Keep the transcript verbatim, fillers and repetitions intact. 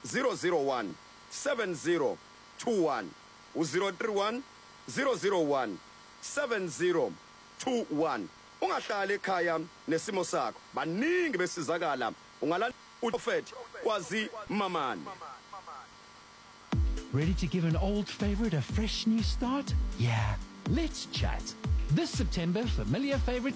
zero zero one seven zero two one u zero three one zero zero one seven zero two one. Ungahlala ekhaya nesimo sakho, baningi besizakala. Ungalala uProfeti Kwazi Mamani. Ready to give an old favorite a fresh new start? Yeah, let's chat. This September, familiar favorites